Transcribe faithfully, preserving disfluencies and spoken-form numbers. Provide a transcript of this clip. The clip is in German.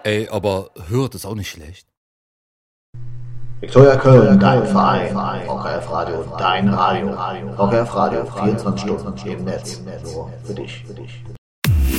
Ey, aber hört ist auch nicht schlecht. Viktoria Köln, dein Verein. O K F Radio, dein Radio. O K F Radio, vierundzwanzig Stunden im Netz. Nur für dich.